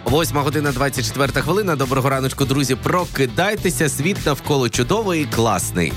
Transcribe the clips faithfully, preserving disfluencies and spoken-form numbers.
Восьма година, двадцять четверта хвилина. Доброго раночку, друзі. Прокидайтеся, світ навколо чудовий і класний.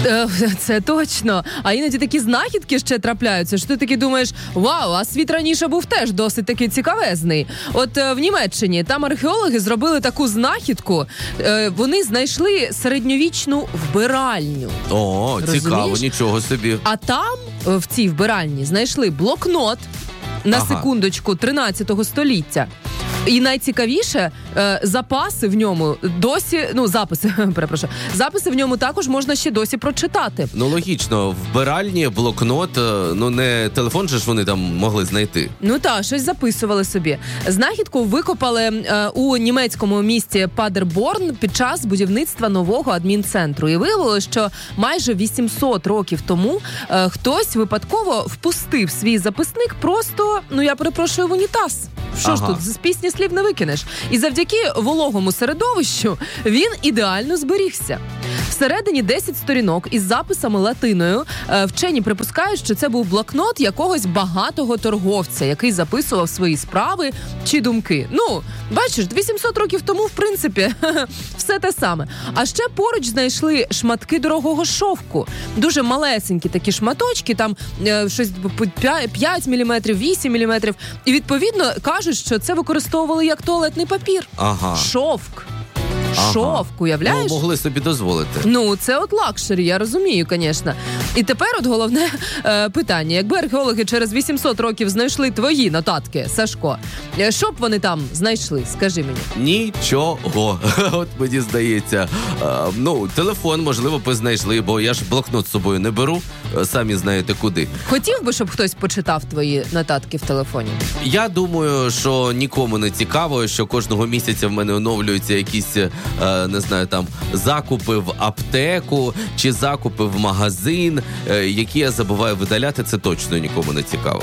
Це точно. А іноді такі знахідки ще трапляються, що ти таки думаєш, вау, а світ раніше був теж досить таки цікавезний. От в Німеччині там археологи зробили таку знахідку. Вони знайшли середньовічну вбиральню. О, розумієш? Цікаво, нічого собі. А там, в цій вбиральні, знайшли блокнот, на ага. секундочку, тринадцятого століття. І найцікавіше, е, запаси в ньому досі, ну, записи, перепрошую, записи в ньому також можна ще досі прочитати. Ну, логічно, вбиральні, блокнот, ну, не телефон же ж вони там могли знайти. Ну, так, щось записували собі. Знахідку викопали е, у німецькому місті Падерборн під час будівництва нового адмінцентру. І виявилося, що майже вісімсот років тому е, хтось випадково впустив свій записник просто, ну, я перепрошую, в унітаз. Що ага. ж тут, з пісні слів не викинеш. І завдяки вологому середовищу він ідеально зберігся. Всередині десять сторінок із записами латиною. Вчені припускають, що це був блокнот якогось багатого торговця, який записував свої справи чи думки. Ну, бачиш, вісімсот років тому, в принципі, все те саме. А ще поруч знайшли шматки дорогого шовку. Дуже малесенькі такі шматочки, там е, щось п'ять міліметрів, вісім міліметрів. І, відповідно, кажуть, що це використовували як туалетний папір. Ага. Шовк. Ага. Шовк, уявляєш? Ну, могли собі дозволити. Ну, це от лакшері, я розумію, звісно. І тепер от головне е, питання. Якби археологи через вісімсот років знайшли твої нотатки, Сашко, е, що б вони там знайшли, скажи мені? Нічого. От мені здається. Е, ну, телефон, можливо, б знайшли, бо я ж блокнот з собою не беру, самі знаєте куди. Хотів би, щоб хтось почитав твої нотатки в телефоні? Я думаю, що нікому не цікаво, що кожного місяця в мене оновлюються якісь, не знаю, там, закупи в аптеку чи закупи в магазин, які я забуваю видаляти, це точно нікому не цікаво.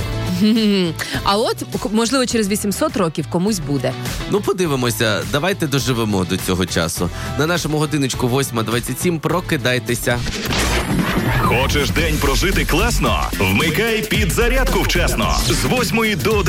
А от, можливо, через вісімсот років комусь буде. Ну, подивимося, давайте доживемо до цього часу. На нашому годиночку восьма двадцять сім, прокидайтеся. Хочеш день прожити класно? Вмикай підзарядку вчасно. З восьмої до